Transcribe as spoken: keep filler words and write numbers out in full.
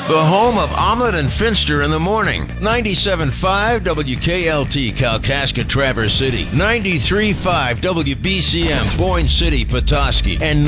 The home of Omelet and Finster in the morning. ninety-seven point five W K L T, Kalkaska, Traverse City. ninety-three point five W B C M, Boyne City, Petoskey. And